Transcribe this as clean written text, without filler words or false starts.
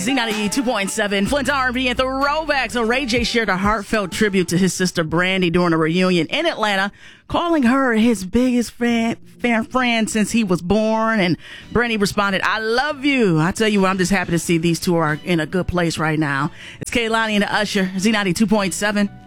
Z92 2.7, Flint R&B and Throwback. So Ray J shared a heartfelt tribute to his sister Brandy during a reunion in Atlanta, calling her his biggest fan since he was born. And Brandy responded, "I love you. I tell you what, I'm just happy to see these two are in a good place right now." It's Kehlani and Usher, Z92 2.7.